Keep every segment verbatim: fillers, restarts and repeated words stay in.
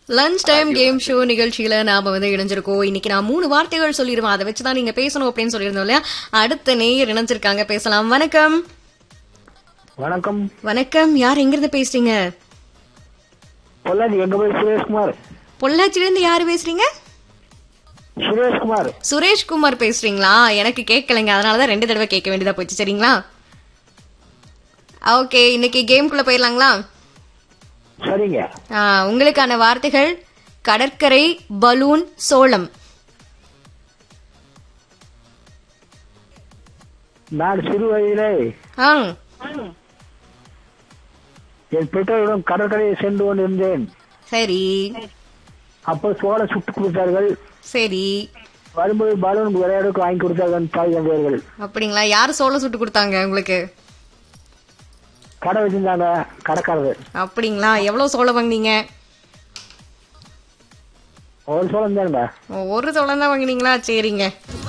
Lunch time game show நிகழ்ச்சியில நாம வந்து இணைஞ்சிருக்கோம். இன்னைக்கு நான் மூணு வார்த்தைகள் சொல்லிடுவேன், அதை வச்சுதான் நீங்க பேசணும் அப்படின்னு சொல்லியிருந்தோம் இல்லையா? அடுத்த நேயர் இணைஞ்சிருக்காங்க, பேசலாம். வணக்கம். வணக்கம். வணக்கம். யார் எங்க இருந்து பேசுறீங்க? பொள்ளாச்சி எங்க போய் சுரேஷ்குமார். பொள்ளாச்சில இருந்து யாரு பேசுறீங்க? சுரேஷ்குமார். சுரேஷ்குமார் பேசுறீங்களா? எனக்கு கேட்கலைங்க, அதனாலதான் ரெண்டு தடவை கேட்க வேண்டியதா போச்சு. சரிங்களா? ஓகே, இன்னைக்கு கேம்குள்ள போயிடலாங்களா? சரிங்க. உங்களுக்கான வார்த்தைகள் கடற்கரை, பலூன், சோளம். நான் சிறு வயதிலே என் பெற்றோருடன் கடற்கரையை சென்று கொண்டிருந்தேன். சரி. அப்போ சோளம் சுட்டு கொடுத்தார்கள். சரி. வரும்போது பலூன் விளையாடுக்கு வாங்கி கொடுத்தார்கள் தாய் தந்தையர்கள். அப்படிங்களா? யாரு சோளம் சுட்டு கொடுத்தாங்க உங்களுக்கு? கடை வச்சிருந்தாங்க கடைக்காரர். அப்படிங்களா? எவ்வளவு சோளம் வாங்கினீங்க? ஒரு சோளம் தானுங்க. ஒரு சோளம் தான் வாங்கினீங்களா? சரிங்க.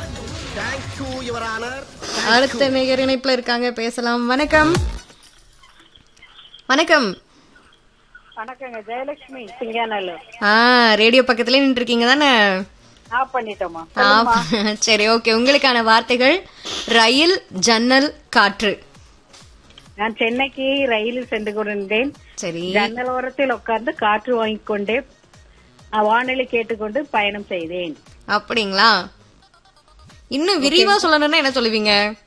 அடுத்த நிகர் இணைப்புல இருக்காங்க, பேசலாம். வணக்கம். வணக்கம். வணக்கங்க, ஜெயலட்சுமி சிங்கானல்லூர். ஆ, ரேடியோ பக்கத்துல நின்று இருக்கீங்க தானே? ஆஃப் பண்ணிட்டோமா? சரி, ஓகே. உங்களுக்கான வார்த்தைகள் ரயில், ஜன்னல், காற்று. நான் சென்னைக்கு ரயிலில் சென்று கொண்டிருந்தேன். சரி. ஜன்னல் ஓரத்தில் உட்கார்ந்து காற்று வாங்கிக் கொண்டே வானொலி கேட்டுக்கொண்டு பயணம் செய்தேன். அப்படிங்களா? இன்னும் விரிவா சொல்லணும்னா என்ன சொல்லுவீங்க?